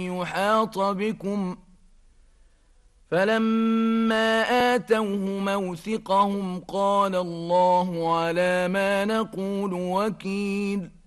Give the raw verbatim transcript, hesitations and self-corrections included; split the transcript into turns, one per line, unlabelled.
يحاط بكم فلما آتوه موثقهم قال الله على ما نقول وكيل